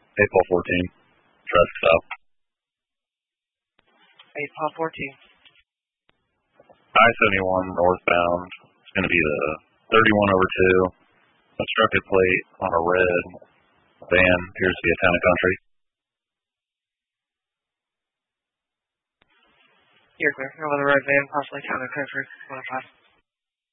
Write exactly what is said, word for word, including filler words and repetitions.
eight Paul fourteen. Traffic stop. eight Paul fourteen. I seventy-one northbound. It's going to be the thirty-one over two. Obstructed plate on a red van. Appears to be a town and country. You're clear. Over the red van, possibly town and country. one oh five.